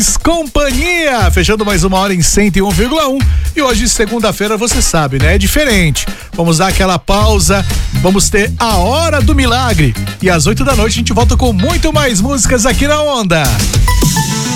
Faz Companhia, fechando mais uma hora em 101,1. E hoje, segunda-feira, você sabe, né? É diferente. Vamos dar aquela pausa, vamos ter a Hora do Milagre. E às 8 da noite a gente volta com muito mais músicas aqui na Onda.